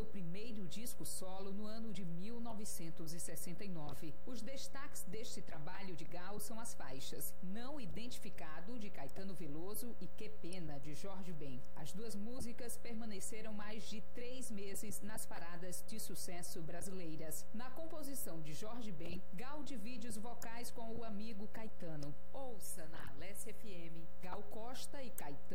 primeiro disco solo no ano de 1969. Os destaques deste trabalho de Gal são as faixas Não Identificado, de Caetano Veloso, e Que Pena, de Jorge Ben. As duas músicas permaneceram mais de 3 meses nas paradas de sucesso brasileiras. Na composição de Jorge Ben, Gal divide os vocais com o amigo Caetano. Ouça na Alessia FM, Gal Costa e Caetano